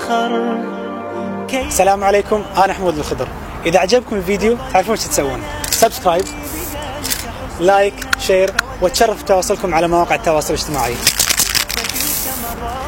فخر. السلام عليكم، أنا حمود الخضر. إذا عجبكم الفيديو تعرفون ايش تسوون؟ سبسكرايب، لايك، شير، وتشرف تواصلكم على مواقع التواصل الاجتماعي.